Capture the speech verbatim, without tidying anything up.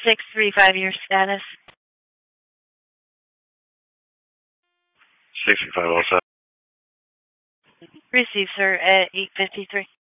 six three five, your status. sixty-five oh seven. Received, sir, at eight fifty-three.